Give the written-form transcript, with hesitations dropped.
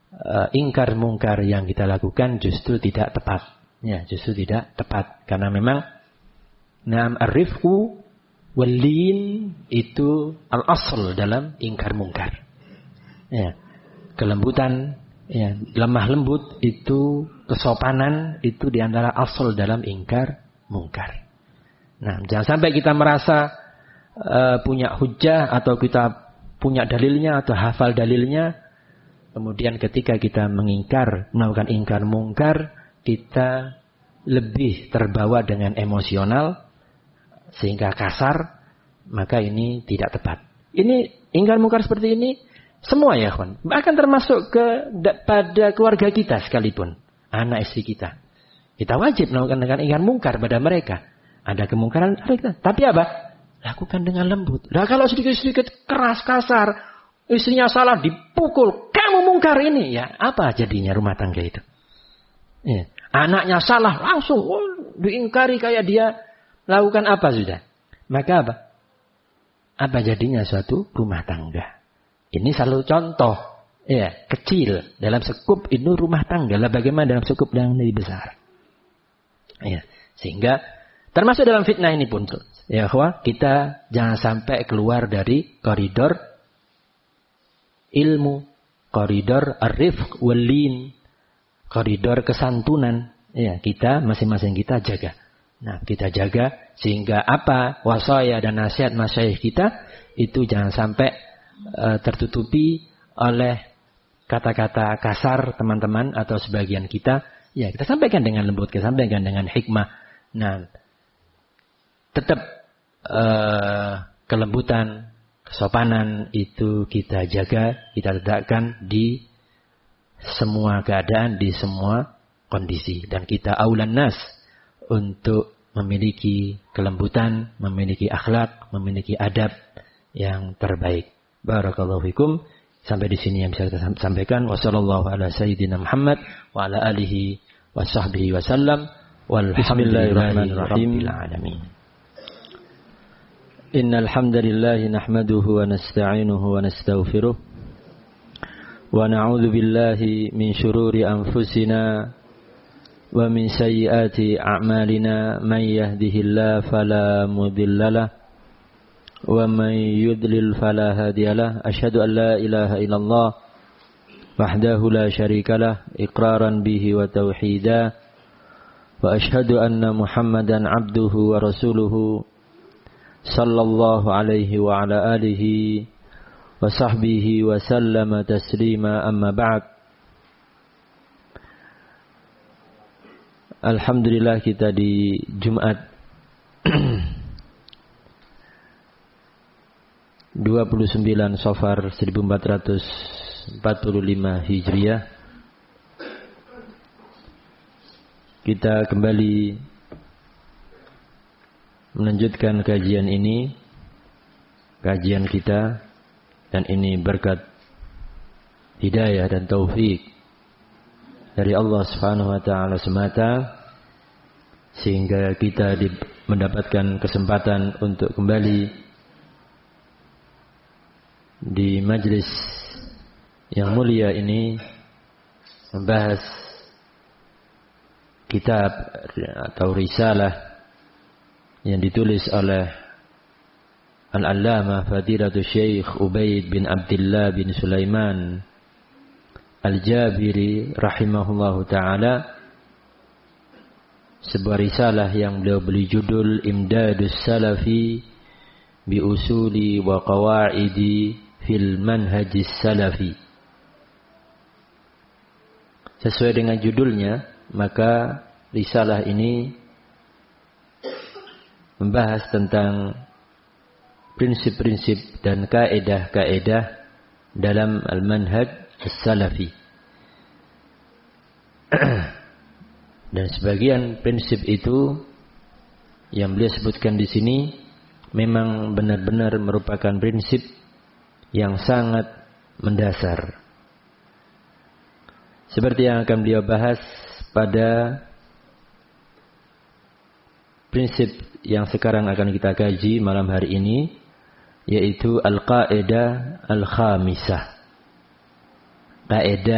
ingkar mungkar yang kita lakukan justru tidak tepat. Ya, justru tidak tepat. Karena memang ar-rifqu wal-lin itu al-asl dalam ingkar mungkar. Ya, kelembutan, ya, lemah lembut itu, kesopanan itu diantara asal dalam ingkar mungkar. Nah, jangan sampai kita merasa punya hujjah atau kita punya dalilnya atau hafal dalilnya, kemudian ketika kita melakukan ingkar mungkar, kita lebih terbawa dengan emosional sehingga kasar, maka ini tidak tepat. Ini ingkar mungkar seperti ini semua ya kawan, bahkan termasuk pada keluarga kita sekalipun, anak istri kita wajib melakukan dengan ingkar mungkar pada mereka. Ada kemungkaran mereka, tapi apa? Lakukan dengan lembut. Nah, kalau sedikit-sedikit keras kasar, istrinya salah dipukul, kamu mungkar ini, ya apa jadinya rumah tangga itu? Ya. Anaknya salah langsung diingkari kayak dia lakukan apa sudah? Maka apa? Apa jadinya suatu rumah tangga? Ini selalu contoh, ya, kecil dalam sekup itu rumah tangga. Lah bagaimana dalam sekup yang lebih besar? Ya, sehingga termasuk dalam fitnah ini pun, ya, kita jangan sampai keluar dari koridor ilmu, koridor ar-rifq wal-lin, koridor kesantunan. Ya, kita masing-masing kita jaga. Nah, kita jaga sehingga apa wasaya dan nasihat masyayikh kita itu jangan sampai tertutupi oleh kata-kata kasar teman-teman atau sebagian kita. Ya, kita sampaikan dengan lembut, kita sampaikan dengan hikmah. Nah, tetap kelembutan, kesopanan itu kita jaga, kita tegakkan di semua keadaan, di semua kondisi. Dan kita aulan nas untuk memiliki kelembutan, memiliki akhlak, memiliki adab yang terbaik. Barakallahu fikum. Sampai di sini yang bisa kita sampaikan. Wassallallahu ala sayyidina Muhammad wa ala alihi wa sahbihi wa sallam. Walhamdulillahi rabbil alamin. Innal hamdalillah nahmaduhu wa nasta'inuhu wa nastaghfiruh. Wa na'udzu billahi min shururi anfusina wa min sayyiati a'malina. Man yahdihillahu fala mudhillalah wa man yudlil fala hadiyalah. Asyhadu an la ilaha illallah wahdahu la syarikalah iqraran bihi wa tauhida. Wa asyhadu anna Muhammadan abduhu wa rasuluhu sallallahu alaihi wa ala alihi wa sahbihi wa sallama taslima, amma ba'd. Alhamdulillah, kita di Jumat 29 Safar 1445 Hijriah, kita kembali melanjutkan kajian ini, kajian kita, dan ini berkat hidayah dan taufik dari Allah Subhanahu wa taala semata, sehingga kita mendapatkan kesempatan untuk kembali di majlis yang mulia ini membahas kitab atau risalah yang ditulis oleh Al-Allamah Fadilatul Syekh Ubaid bin Abdullah bin Sulaiman Al-Jabiri rahimahullahu ta'ala, sebuah risalah yang beliau beri judul Imdadus Salafi bi usuli wa qawaidi fil manhajis salafi. Sesuai dengan judulnya, maka risalah ini membahas tentang prinsip-prinsip dan kaedah-kaedah dalam al-manhaj as-salafi. Dan sebagian prinsip itu yang beliau sebutkan di sini memang benar-benar merupakan prinsip yang sangat mendasar. Seperti yang akan beliau bahas pada prinsip yang sekarang akan kita kaji malam hari ini, yaitu al-qaedah al-khamisah. Kaedah